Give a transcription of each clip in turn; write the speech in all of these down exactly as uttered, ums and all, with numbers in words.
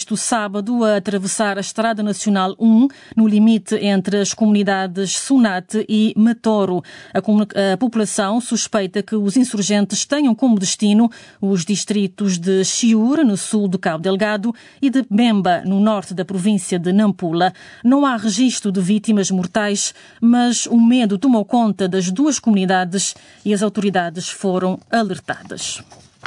neste sábado a atravessar a Estrada Nacional um, no limite entre as comunidades Sunat e Matoro. A, a população suspeita que os insurgentes tenham como destino os distritos de Chiur, no sul do Cabo Delgado, e de Bemba, no norte da província de Nampula. Não há registro de vítimas mortais, mas o medo tomou conta das duas comunidades e as autoridades foram alertadas.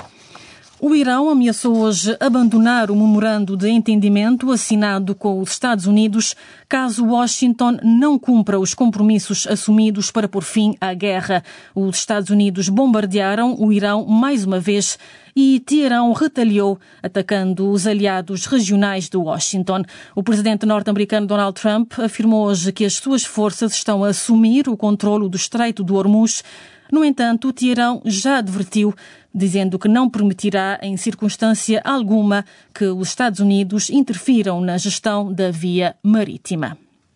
O Irão ameaçou hoje abandonar o memorando de entendimento assinado com os Estados Unidos caso Washington não cumpra os compromissos assumidos para pôr fim à guerra. Os Estados Unidos bombardearam o Irão mais uma vez e Teherão retaliou, atacando os aliados regionais de Washington. O presidente norte-americano Donald Trump afirmou hoje que as suas forças estão a assumir o controlo do Estreito de Hormuz. No entanto, Teherão já advertiu, dizendo que não permitirá, em circunstância alguma, que os Estados Unidos interfiram na gestão da via marítima.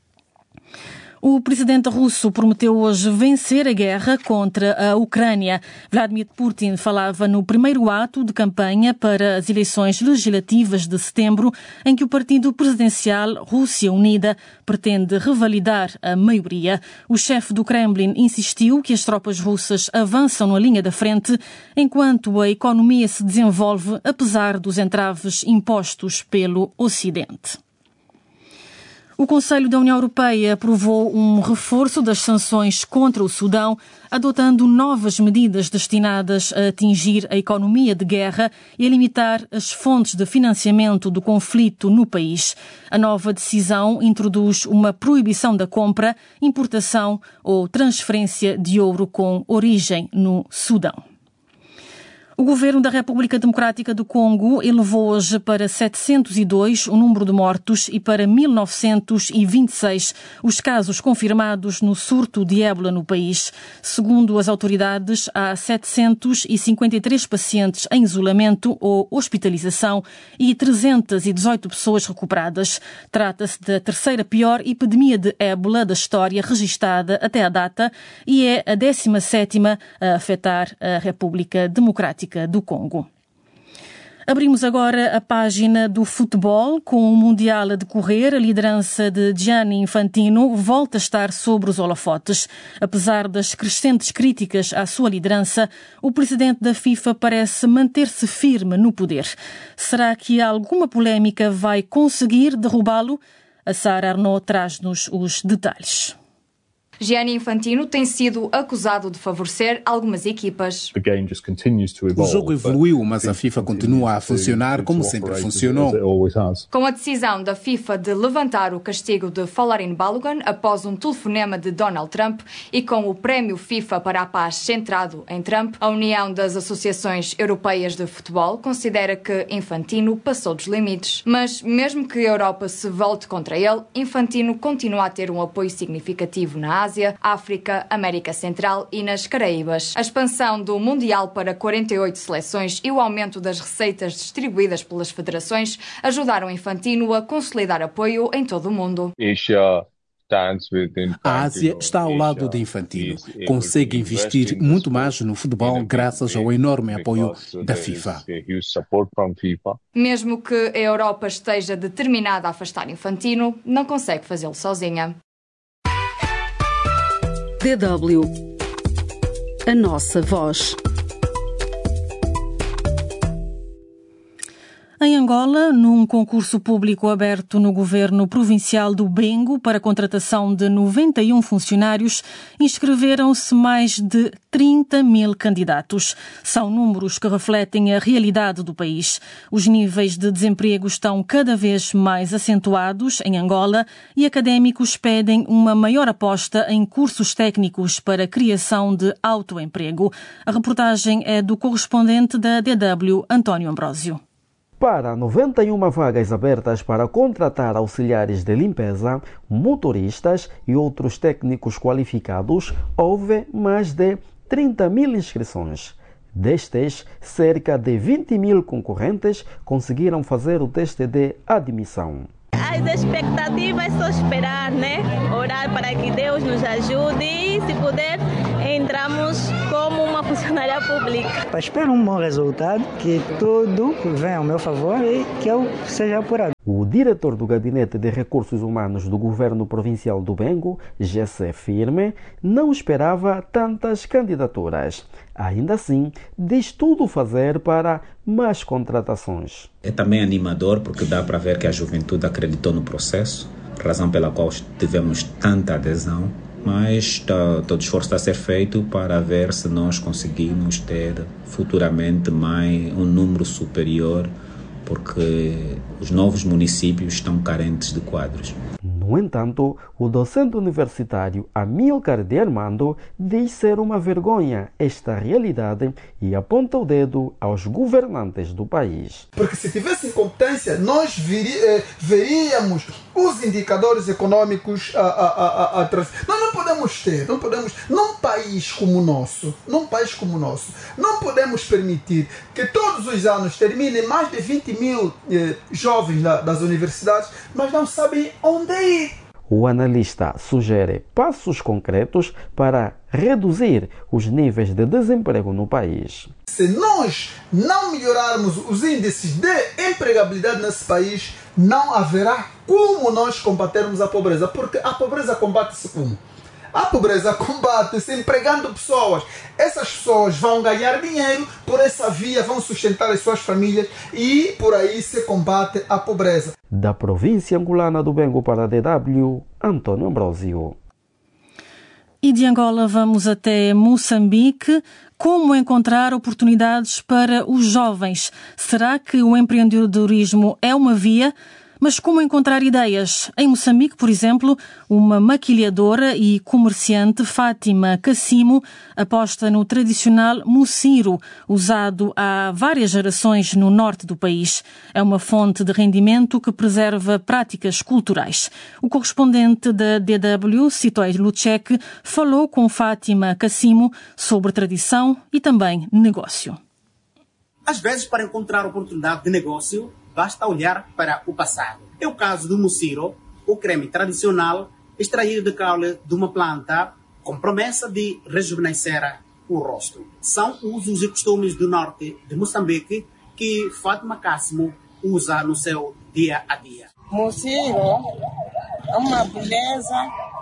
O presidente russo prometeu hoje vencer a guerra contra a Ucrânia. Vladimir Putin falava no primeiro ato de campanha para as eleições legislativas de setembro, em que o partido presidencial Rússia Unida pretende revalidar a maioria. O chefe do Kremlin insistiu que as tropas russas avançam na linha da frente, enquanto a economia se desenvolve apesar dos entraves impostos pelo Ocidente. O Conselho da União Europeia aprovou um reforço das sanções contra o Sudão, adotando novas medidas destinadas a atingir a economia de guerra e a limitar as fontes de financiamento do conflito no país. A nova decisão introduz uma proibição da compra, importação ou transferência de ouro com origem no Sudão. O governo da República Democrática do Congo elevou hoje para setecentos e dois o número de mortos e para mil novecentos e vinte e seis os casos confirmados no surto de ébola no país. Segundo as autoridades, há setecentos e cinquenta e três pacientes em isolamento ou hospitalização e trezentas e dezoito pessoas recuperadas. Trata-se da terceira pior epidemia de ébola da história registada até à data e é a décima sétima a afetar a República Democrática do Congo. Abrimos agora a página do futebol. Com o Mundial a decorrer, a liderança de Gianni Infantino volta a estar sobre os holofotes. Apesar das crescentes críticas à sua liderança, o presidente da FIFA parece manter-se firme no poder. Será que alguma polémica vai conseguir derrubá-lo? A Sara Arnaud traz-nos os detalhes. Gianni Infantino tem sido acusado de favorecer algumas equipas. O jogo evoluiu, mas a FIFA continua a funcionar como sempre funcionou. Com a decisão da FIFA de levantar o castigo de Folarin Balogun após um telefonema de Donald Trump e com o prémio FIFA para a paz centrado em Trump, a União das Associações Europeias de Futebol considera que Infantino passou dos limites. Mas mesmo que a Europa se volte contra ele, Infantino continua a ter um apoio significativo na Ásia, África, América Central e nas Caraíbas. A expansão do Mundial para quarenta e oito seleções e o aumento das receitas distribuídas pelas federações ajudaram Infantino a consolidar apoio em todo o mundo. A Ásia está ao lado de Infantino. Consegue investir muito mais no futebol graças ao enorme apoio da FIFA. Mesmo que a Europa esteja determinada a afastar Infantino, não consegue fazê-lo sozinha. D W. A nossa voz. Em Angola, num concurso público aberto no governo provincial do Bengo para a contratação de noventa e um funcionários, inscreveram-se mais de trinta mil candidatos. São números que refletem a realidade do país. Os níveis de desemprego estão cada vez mais acentuados em Angola e académicos pedem uma maior aposta em cursos técnicos para a criação de autoemprego. A reportagem é do correspondente da D W, António Ambrósio. Para noventa e uma vagas abertas para contratar auxiliares de limpeza, motoristas e outros técnicos qualificados, houve mais de trinta mil inscrições. Destes, cerca de vinte mil concorrentes conseguiram fazer o teste de admissão. As expectativas são esperar, né? Orar para que Deus nos ajude e, se puder, entramos como uma funcionária pública. Espero um bom resultado, que tudo venha ao meu favor e que eu seja apurado. O diretor do Gabinete de Recursos Humanos do Governo Provincial do Bengo, Jessé Firme, não esperava tantas candidaturas. Ainda assim, diz tudo fazer para mais contratações. É também animador porque dá para ver que a juventude acreditou no processo, razão pela qual tivemos tanta adesão, mas tá, todo esforço está a ser feito para ver se nós conseguimos ter futuramente mais um número superior, porque os novos municípios estão carentes de quadros. No entanto, o docente universitário Amílcar de Armando diz ser uma vergonha esta realidade e aponta o dedo aos governantes do país. Porque se tivesse incompetência, nós viri, eh, veríamos os indicadores econômicos a, a, a, a trás. Nós não podemos ter, não podemos, num país como o nosso, num país como o nosso, não podemos permitir que todos os anos terminem mais de vinte mil eh, jovens da, das universidades, mas não sabem onde ir. O analista sugere passos concretos para reduzir os níveis de desemprego no país. Se nós não melhorarmos os índices de empregabilidade nesse país, não haverá como nós combatermos a pobreza, porque a pobreza combate-se como? A pobreza combate-se empregando pessoas. Essas pessoas vão ganhar dinheiro, por essa via vão sustentar as suas famílias e por aí se combate a pobreza. Da província angolana do Bengo para a D W, Antônio Ambrosio. E de Angola vamos até Moçambique. Como encontrar oportunidades para os jovens? Será que o empreendedorismo é uma via? Mas como encontrar ideias? Em Moçambique, por exemplo, uma maquilhadora e comerciante, Fátima Cassimo, aposta no tradicional muciro, usado há várias gerações no norte do país. É uma fonte de rendimento que preserva práticas culturais. O correspondente da D W, Sitoy Lucek, falou com Fátima Cassimo sobre tradição e também negócio. Às vezes, para encontrar oportunidade de negócio, basta olhar para o passado. É o caso do muciro, o creme tradicional extraído de caule de uma planta com promessa de rejuvenescer o rosto. São usos e costumes do norte de Moçambique que Fátima Cassimo usa no seu dia a dia. Muciro é uma beleza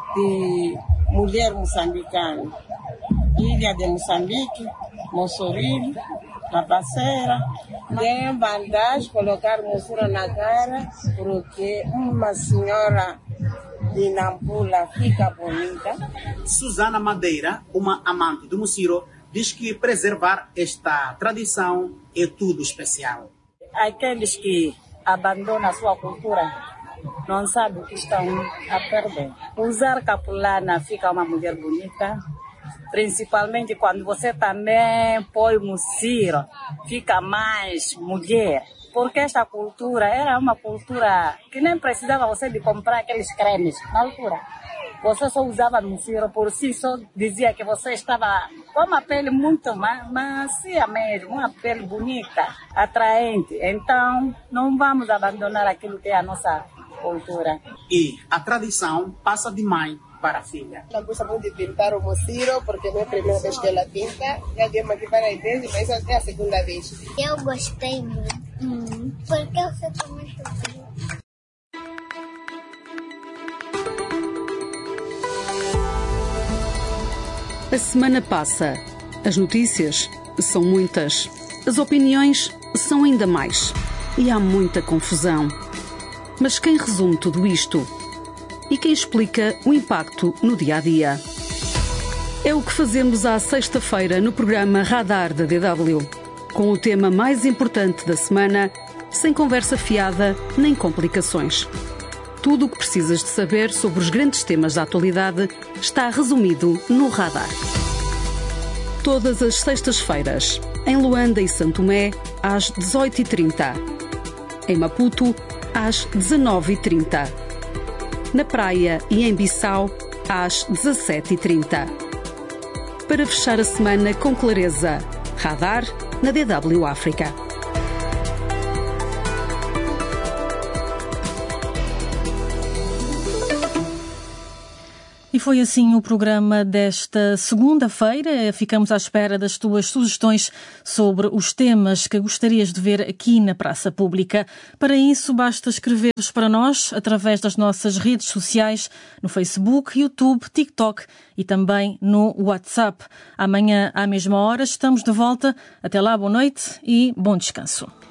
de mulher moçambicana. Ilha de Moçambique, Mossoril, Capaceira. Tem vantagem colocar muciro na cara porque uma senhora de Nampula fica bonita. Susana Madeira, uma amante do muciro, diz que preservar esta tradição é tudo especial. Aqueles que abandonam a sua cultura não sabem o que estão a perder. Usar capulana fica uma mulher bonita. Principalmente quando você também põe muciro, fica mais mulher. Porque esta cultura era uma cultura que nem precisava você de comprar aqueles cremes na altura. Você só usava muciro por si, só dizia que você estava com uma pele muito macia mesmo, uma pele bonita, atraente. Então, não vamos abandonar aquilo que é a nossa cultura. E a tradição passa de mãe para a filha. Ela gosta muito de pintar o muciro, porque não é a primeira vez que ela pinta. Já deu uma aqui para a igreja, mas essa é a segunda vez. Eu gostei muito, hum, porque eu fico muito bem. A semana passa, as notícias são muitas, as opiniões são ainda mais e há muita confusão. Mas quem resume tudo isto? E quem explica o impacto no dia-a-dia? É o que fazemos à sexta-feira no programa Radar da D W, com o tema mais importante da semana, sem conversa fiada nem complicações. Tudo o que precisas de saber sobre os grandes temas da atualidade está resumido no Radar. Todas as sextas-feiras, em Luanda e Santo Tomé, às dezoito e trinta. Em Maputo, às dezenove e trinta. Na Praia e em Bissau, às dezassete e trinta. Para fechar a semana com clareza, Radar na D W África. E foi assim o programa desta segunda-feira. Ficamos à espera das tuas sugestões sobre os temas que gostarias de ver aqui na Praça Pública. Para isso, basta escrever-nos para nós através das nossas redes sociais, no Facebook, YouTube, TikTok e também no WhatsApp. Amanhã, à mesma hora, estamos de volta. Até lá, boa noite e bom descanso.